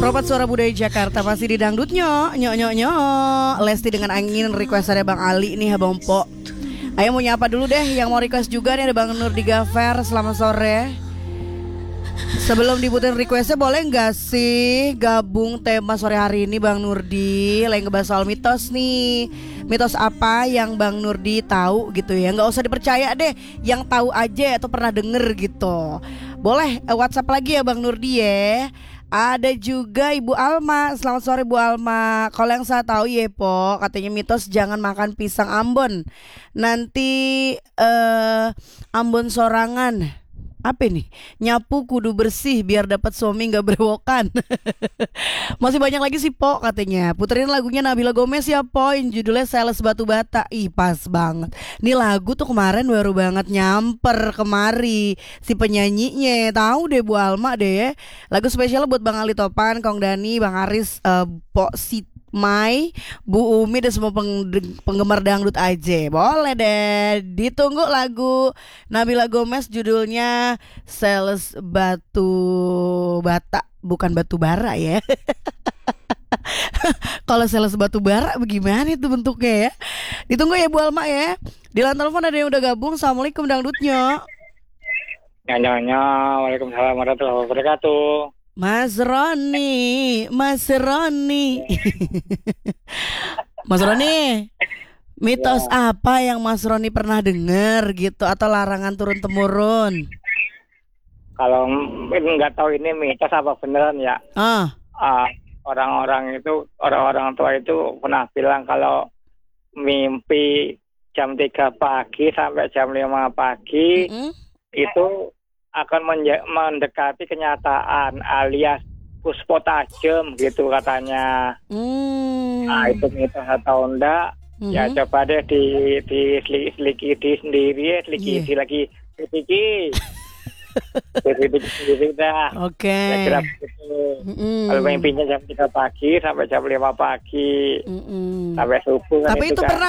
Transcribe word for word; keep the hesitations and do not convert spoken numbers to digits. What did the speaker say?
Propat Suara Budaya Jakarta masih di dangdutnya, nyok nyok nyok. Lesti dengan Angin, request ada Bang Ali nih, Abang Po. Ayo mau nyapa dulu deh, yang mau request juga nih ada Bang Nur di Gafer. Selamat sore. Sebelum diputin requestnya, boleh nggak sih gabung tema sore hari ini Bang Nurdi? Lagi ngebahas soal mitos nih. Mitos apa yang Bang Nurdi tahu gitu ya? Nggak usah dipercaya deh, yang tahu aja atau pernah denger gitu. Boleh eh, WhatsApp lagi ya Bang Nurdi ya. Ada juga Ibu Alma. Selamat sore Bu Alma. Kalau yang saya tahu ya Po, katanya mitos jangan makan pisang Ambon. Nanti eh Ambon sorangan. Apa nih? Nyapu kudu bersih biar dapat suami nggak berewokan. Masih banyak lagi sih Po katanya. Puterin lagunya Nabila Gomez ya Po, yang judulnya Sales Batu Bata. Ih pas banget. Nih lagu tuh kemarin baru banget nyamper kemari si penyanyinya. Tahu deh Bu Alma deh. Lagu spesial buat Bang Ali Topan, Kong Dani, Bang Aris, uh, Po Siti Mai, Bu Umi dan semua peng- penggemar dangdut aja. Boleh deh. Ditunggu lagu Nabila Gomez judulnya Sales Batu Bata, bukan batu bara ya. Kalau sales batu bara bagaimana itu bentuknya ya? Ditunggu ya Bu Alma ya. Di line telepon ada yang udah gabung. Assalamualaikum dangdutnya. Nyonya, waalaikumsalam warahmatullahi wabarakatuh. Mas Roni, Mas Roni. Mas Roni, mitos Ya. apa yang Mas Roni pernah dengar gitu atau larangan turun temurun? Kalau m- nggak tahu ini mitos apa beneran ya? Ah, Ah, orang-orang itu, orang-orang tua itu pernah bilang kalau mimpi jam tiga pagi sampai jam lima pagi mm-mm. itu akan menje- mendekati kenyataan alias puspo tajam gitu katanya. Hmm. Nah itu mitos atau enggak? Ya Mhm. coba deh di di selidiki sendiri, selidiki Iya. lagi, selidiki. Selidiki sendiri dah. Oke. Kira-kira begitu. Mm-mm. Kalau mimpinya jam tiga pagi sampai jam lima pagi Mm-mm. sampai subuh kan Tapi itu itu kan. pernah